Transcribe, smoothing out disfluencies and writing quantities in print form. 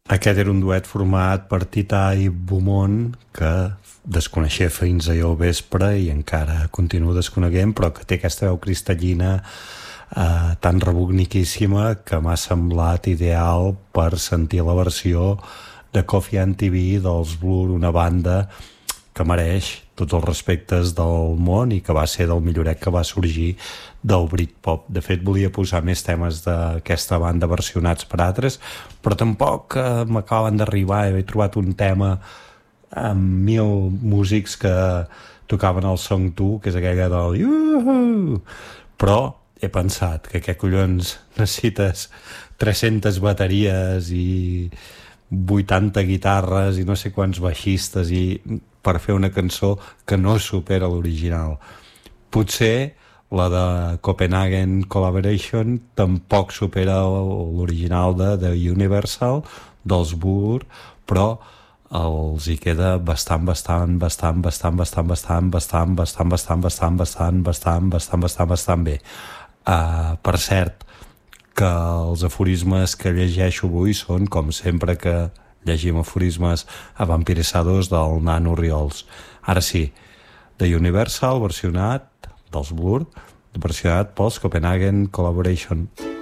Aquest era un duet format per Tita i Beaumont, que desconeixia fins ahir al vespre i encara continuo desconeguent, però que té aquesta veu cristal·lina tan rebugniquíssima que m'ha semblat ideal per sentir la versió de Coffee and TV dels Blur, una banda que mereix tots els respectes del món i que va ser del milloret que va sorgir del Britpop. De fet, volia posar més temes d'aquesta banda versionats per altres, però tampoc m'acaben d'arribar. He trobat un tema amb 1000 músics que tocaven el Song 2, que és aquella del Yuhu! Però he pensat que què collons necessites 300 bateries i 80 guitarres i no sé quants baixistes per fer una cançó que no supera l'original. Potser la de Copenhagen Collaboration tampoc supera l'original de Universal, dels Blur, però els hi queda bastant bé. Per cert, que els aforismes que llegeixo avui són, com sempre que llegim aforismes a Vampiresados del Nano Riols. Ara sí, de Universal, versionat dels Blur, versionat pels Copenhagen Collaboration.